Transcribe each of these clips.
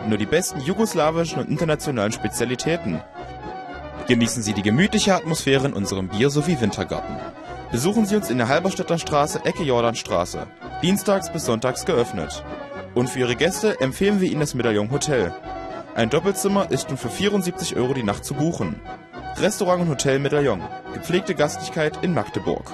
nur die besten jugoslawischen und internationalen Spezialitäten. Genießen Sie die gemütliche Atmosphäre in unserem Bier- sowie Wintergarten. Besuchen Sie uns in der Halberstädter Straße, Ecke Jordanstraße. Dienstags bis sonntags geöffnet. Und für Ihre Gäste empfehlen wir Ihnen das Medaillon Hotel. Ein Doppelzimmer ist nun für 74 € die Nacht zu buchen. Restaurant und Hotel Medaillon. Gepflegte Gastlichkeit in Magdeburg.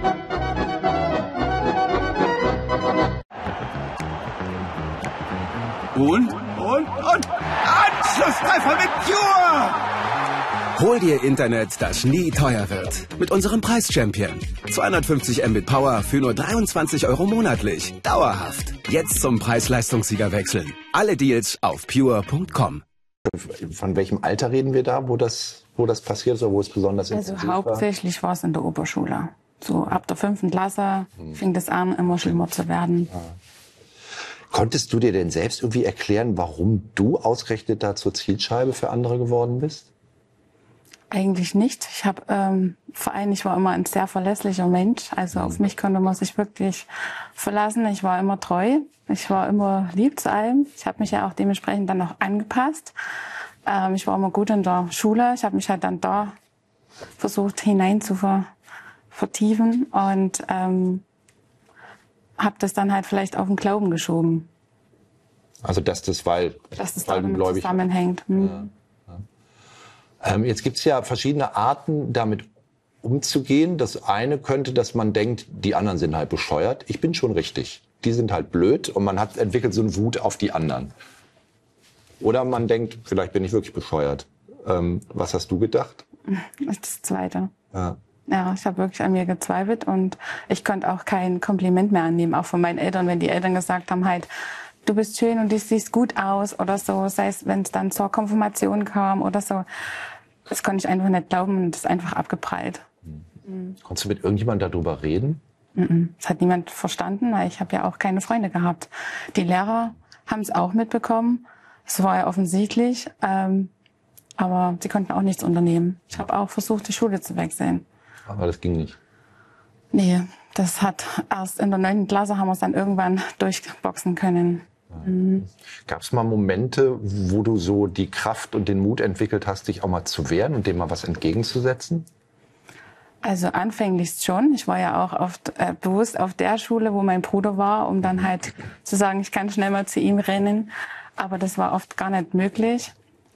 Und Anschlusstreffer mit Pure! Hol dir Internet, das nie teuer wird. Mit unserem Preis-Champion. 250 Mbit Power für nur 23 € monatlich. Dauerhaft. Jetzt zum Preis-Leistungssieger wechseln. Alle Deals auf pure.com. Von welchem Alter reden wir da, wo das passiert ist oder wo es besonders intensiv war? Also hauptsächlich war es in der Oberschule. So ab der 5. Klasse fing das an, immer schlimmer zu werden. Ja. Konntest du dir denn selbst irgendwie erklären, warum du ausgerechnet da zur Zielscheibe für andere geworden bist? Eigentlich nicht. Ich habe vor allem, ich war immer ein sehr verlässlicher Mensch. Also auf mich konnte man sich wirklich verlassen. Ich war immer treu. Ich war immer lieb zu allem. Ich habe mich ja auch dementsprechend dann auch angepasst. Ich war immer gut in der Schule. Ich habe mich halt dann da versucht hinein zu vertiefen und habe das dann halt vielleicht auf den Glauben geschoben. Also dass das weil damit gläubig zusammenhängt. Ja. Jetzt gibt es ja verschiedene Arten, damit umzugehen. Das eine könnte, dass man denkt, die anderen sind halt bescheuert. Ich bin schon richtig. Die sind halt blöd und man entwickelt so eine Wut auf die anderen. Oder man denkt, vielleicht bin ich wirklich bescheuert. Was hast du gedacht? Das Zweite. Ja. Ja, ich habe wirklich an mir gezweifelt und ich konnte auch kein Kompliment mehr annehmen, auch von meinen Eltern, wenn die Eltern gesagt haben halt, du bist schön und du siehst gut aus oder so, sei es, wenn es dann zur Konfirmation kam oder so. Das konnte ich einfach nicht glauben und das ist einfach abgeprallt. Konntest du mit irgendjemandem darüber reden? Das hat niemand verstanden, weil ich habe ja auch keine Freunde gehabt. Die Lehrer haben es auch mitbekommen. Es war ja offensichtlich, aber sie konnten auch nichts unternehmen. Ich habe auch versucht, die Schule zu wechseln. Aber das ging nicht. Nee, das hat erst in der 9. Klasse haben wir es dann irgendwann durchboxen können. Gab es mal Momente, wo du so die Kraft und den Mut entwickelt hast, dich auch mal zu wehren und dem mal was entgegenzusetzen? Also anfänglich schon. Ich war ja auch bewusst auf der Schule, wo mein Bruder war, um dann halt zu sagen, ich kann schnell mal zu ihm rennen. Aber das war oft gar nicht möglich.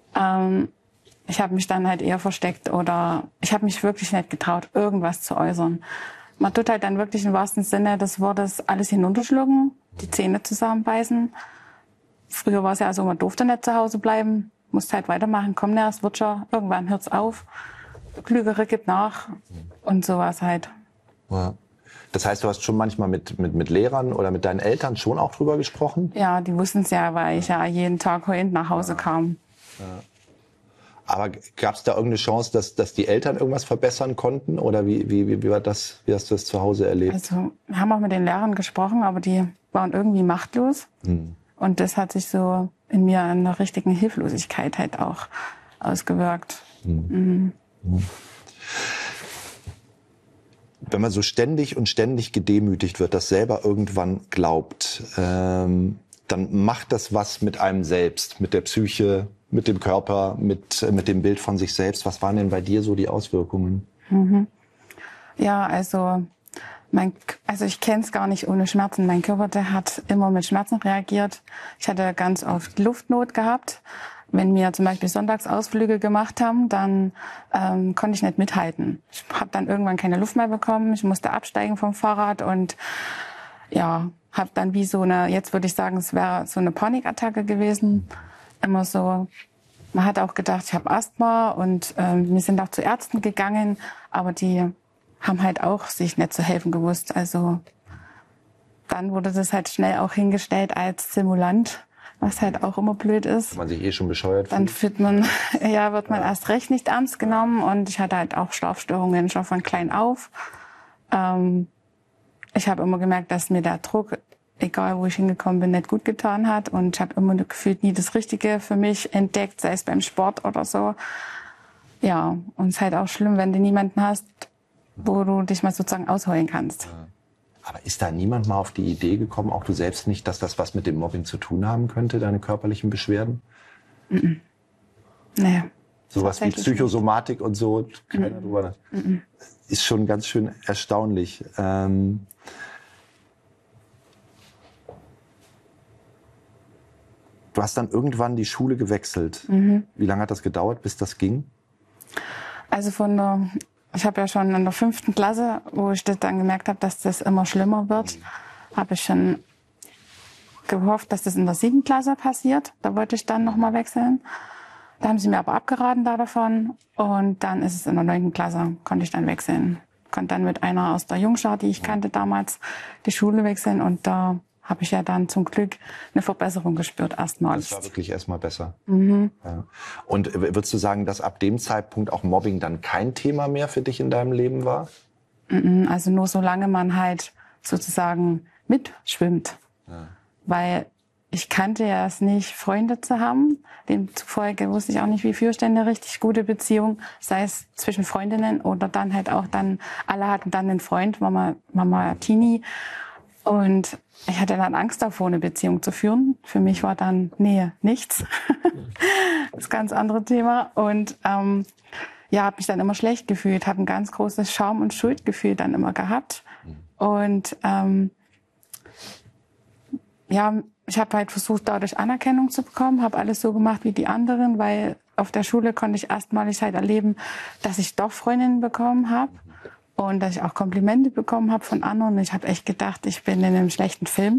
Ich habe mich dann halt eher versteckt oder ich habe mich wirklich nicht getraut, irgendwas zu äußern. Man tut halt dann wirklich im wahrsten Sinne des Wortes alles hinunterschlucken, die Zähne zusammenbeißen. Früher war es ja so, man durfte nicht zu Hause bleiben, musste halt weitermachen, komm näher, es wird schon, irgendwann hört's auf. Klügere gibt nach und sowas halt. Ja. Das heißt, du hast schon manchmal mit Lehrern oder mit deinen Eltern schon auch drüber gesprochen? Ja, die wussten es ja, weil ich ja jeden Tag heulend nach Hause kam. Ja. Aber gab es da irgendeine Chance, dass die Eltern irgendwas verbessern konnten? Oder wie war das? Wie hast du das zu Hause erlebt? Also wir haben auch mit den Lehrern gesprochen, aber die waren irgendwie machtlos. Und das hat sich so in mir an einer richtigen Hilflosigkeit halt auch ausgewirkt. Wenn man so ständig gedemütigt wird, das selber irgendwann glaubt, dann macht das was mit einem selbst, mit der Psyche, mit dem Körper, mit dem Bild von sich selbst. Was waren denn bei dir so die Auswirkungen? Ja, also ich kenne es gar nicht ohne Schmerzen. Mein Körper, der hat immer mit Schmerzen reagiert. Ich hatte ganz oft Luftnot gehabt. Wenn wir zum Beispiel Sonntagsausflüge gemacht haben, dann konnte ich nicht mithalten. Ich habe dann irgendwann keine Luft mehr bekommen. Ich musste absteigen vom Fahrrad und ja, habe dann wie so eine, jetzt würde ich sagen, es wäre so eine Panikattacke gewesen. Immer so, man hat auch gedacht, ich habe Asthma und wir sind auch zu Ärzten gegangen, aber die haben halt auch sich nicht zu helfen gewusst. Also dann wurde das halt schnell auch hingestellt als Simulant, was halt auch immer blöd ist. Wenn man sich schon bescheuert dann wird man erst recht nicht ernst genommen und ich hatte halt auch Schlafstörungen schon von klein auf. Ich habe immer gemerkt, dass mir der Druck, egal wo ich hingekommen bin, nicht gut getan hat und ich habe immer gefühlt nie das Richtige für mich entdeckt, sei es beim Sport oder so. Ja, und es ist halt auch schlimm, wenn du niemanden hast, wo du dich mal sozusagen ausheulen kannst. Aber ist da niemand mal auf die Idee gekommen, auch du selbst nicht, dass das was mit dem Mobbing zu tun haben könnte, deine körperlichen Beschwerden? Nee. Sowas wie Psychosomatik und so, keiner drüber. Ist schon ganz schön erstaunlich. Du hast dann irgendwann die Schule gewechselt. Wie lange hat das gedauert, bis das ging? Also ich habe ja schon in der 5. Klasse, wo ich das dann gemerkt habe, dass das immer schlimmer wird, habe ich schon gehofft, dass das in der 7. Klasse passiert. Da wollte ich dann nochmal wechseln. Da haben sie mir aber abgeraten davon. Und dann ist es in der 9. Klasse, konnte ich dann wechseln. Konnte dann mit einer aus der Jungschar, die ich kannte damals, die Schule wechseln. Und da habe ich ja dann zum Glück eine Verbesserung gespürt erstmals. Das war wirklich erstmal besser. Ja. Und würdest du sagen, dass ab dem Zeitpunkt auch Mobbing dann kein Thema mehr für dich in deinem Leben war? Also nur solange man halt sozusagen mitschwimmt. Ja. Weil ich kannte ja es nicht, Freunde zu haben. Demzufolge wusste ich auch nicht, wie führe ich denn eine richtig gute Beziehung, sei es zwischen Freundinnen oder dann halt auch dann, alle hatten dann einen Freund, Mama Teenie. Und ich hatte dann Angst davor, eine Beziehung zu führen. Für mich war dann Nähe nichts. Das ganz andere Thema. Und habe mich dann immer schlecht gefühlt, habe ein ganz großes Scham- und Schuldgefühl dann immer gehabt. Und ich habe halt versucht, dadurch Anerkennung zu bekommen, habe alles so gemacht wie die anderen, weil auf der Schule konnte ich erstmalig halt erleben, dass ich doch Freundinnen bekommen habe und dass ich auch Komplimente bekommen habe von anderen. Ich habe echt gedacht, ich bin in einem schlechten Film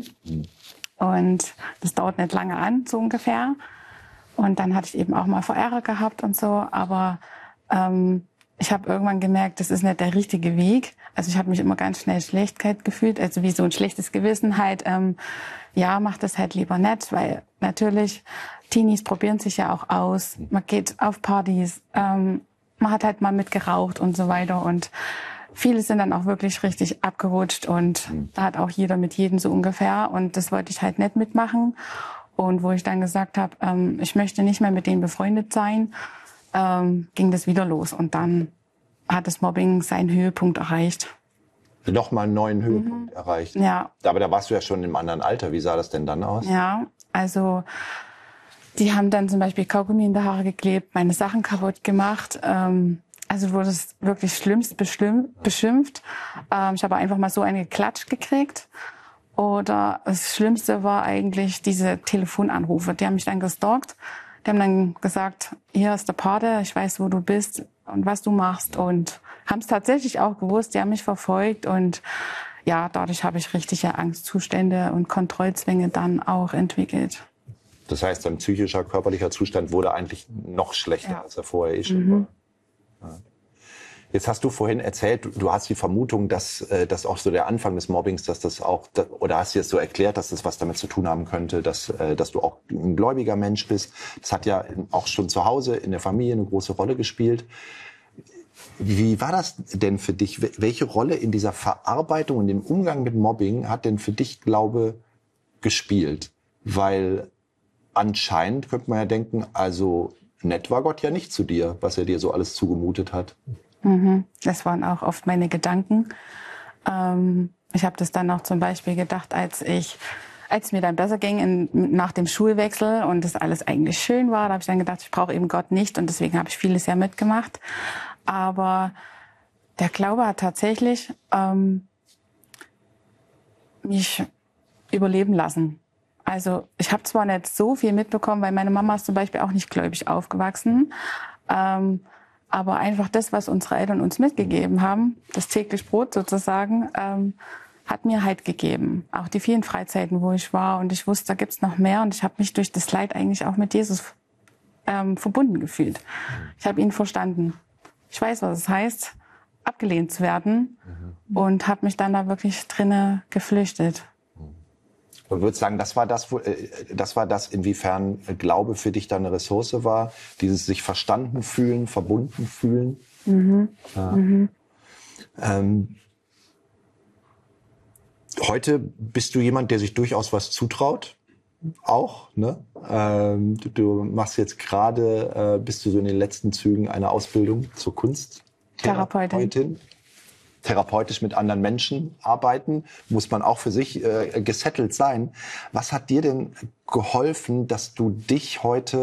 und das dauert nicht lange an, so ungefähr. Und dann hatte ich eben auch mal Verehrer gehabt und so, aber ich habe irgendwann gemerkt, das ist nicht der richtige Weg. Also ich habe mich immer ganz schnell Schlechtheit gefühlt, also wie so ein schlechtes Gewissen halt. Mach das halt lieber nicht, weil natürlich Teenies probieren sich ja auch aus. Man geht auf Partys, man hat halt mal mitgeraucht und so weiter. Und viele sind dann auch wirklich richtig abgerutscht und da hat auch jeder mit jedem so ungefähr. Und das wollte ich halt nicht mitmachen. Und wo ich dann gesagt habe, ich möchte nicht mehr mit denen befreundet sein, ging das wieder los. Und dann hat das Mobbing seinen Höhepunkt erreicht. Nochmal einen neuen Höhepunkt erreicht. Ja. Aber da warst du ja schon im anderen Alter. Wie sah das denn dann aus? Ja, also die haben dann zum Beispiel Kaugummi in die Haare geklebt, meine Sachen kaputt gemacht. Also wurde es wirklich schlimmst beschimpft. Ich habe einfach mal so eine geklatscht gekriegt. Oder das Schlimmste war eigentlich diese Telefonanrufe. Die haben mich dann gestalkt. Die haben dann gesagt, hier ist der Pate, ich weiß, wo du bist und was du machst. Und haben es tatsächlich auch gewusst, die haben mich verfolgt. Und ja, dadurch habe ich richtige Angstzustände und Kontrollzwänge dann auch entwickelt. Das heißt, dein psychischer, körperlicher Zustand wurde eigentlich noch schlechter, als er vorher schon war. Ja. Jetzt hast du vorhin erzählt, du hast die Vermutung, dass das auch so der Anfang des Mobbings, dass das auch, oder hast du jetzt so erklärt, dass das was damit zu tun haben könnte, dass du auch ein gläubiger Mensch bist. Das hat ja auch schon zu Hause in der Familie eine große Rolle gespielt. Wie war das denn für dich? Welche Rolle in dieser Verarbeitung und dem Umgang mit Mobbing hat denn für dich Glaube gespielt? Weil anscheinend könnte man ja denken, also nett war Gott ja nicht zu dir, was er dir so alles zugemutet hat. Das waren auch oft meine Gedanken. Ich habe das dann auch zum Beispiel gedacht, als mir dann besser ging nach dem Schulwechsel und das alles eigentlich schön war, da habe ich dann gedacht, ich brauche eben Gott nicht und deswegen habe ich vieles ja mitgemacht. Aber der Glaube hat tatsächlich mich überleben lassen. Also ich habe zwar nicht so viel mitbekommen, weil meine Mama ist zum Beispiel auch nicht gläubig aufgewachsen, aber einfach das, was unsere Eltern uns mitgegeben haben, das tägliche Brot sozusagen, hat mir Halt gegeben. Auch die vielen Freizeiten, wo ich war und ich wusste, da gibt's noch mehr und ich habe mich durch das Leid eigentlich auch mit Jesus verbunden gefühlt. Ich habe ihn verstanden. Ich weiß, was es heißt, abgelehnt zu werden und habe mich dann da wirklich drinne geflüchtet. Und würdest sagen, das war das, inwiefern Glaube für dich dann eine Ressource war, dieses sich verstanden fühlen, verbunden fühlen. Ja. Heute bist du jemand, der sich durchaus was zutraut, auch. Ne? Du machst jetzt gerade, bist du so in den letzten Zügen einer Ausbildung zur Kunsttherapeutin. therapeutisch mit anderen Menschen arbeiten, muss man auch für sich gesettelt sein. Was hat dir denn geholfen, dass du dich heute